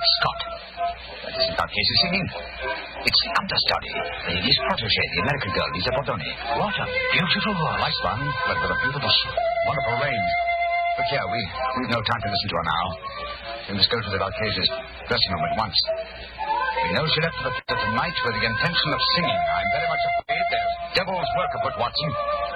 Scott. That isn't our case of singing. It's the understudy. His protege, the American girl, Lisa Bordoni. What a beautiful voice. Nice one, but with a beautiful, wonderful range. Look here, we've no time to listen to her now. We must go to the Valcases' dressing room at once. We know she left for the theater tonight with the intention of singing. I'm very much afraid there's devil's work afoot, Watson.